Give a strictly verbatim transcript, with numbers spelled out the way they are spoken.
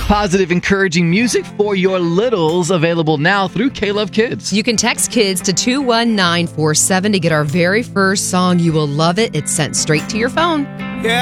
Positive, encouraging music for your littles, available now through K-Love Kids. You can text kids to two one nine four seven to get our very first song. You will love it. It's sent straight to your phone.